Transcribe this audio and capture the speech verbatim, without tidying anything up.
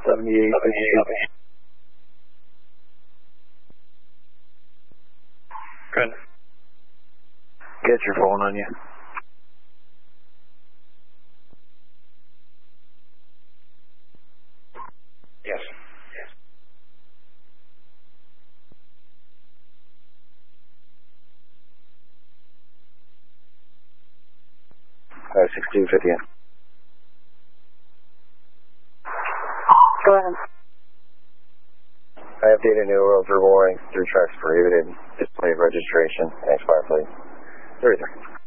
seventy-eight. Good. Get your phone on you. Yes. five sixteen fifty. Go ahead. I updated New World Turbo Warning through tracks prohibited. Display of registration. Next fire, please. thirty-three.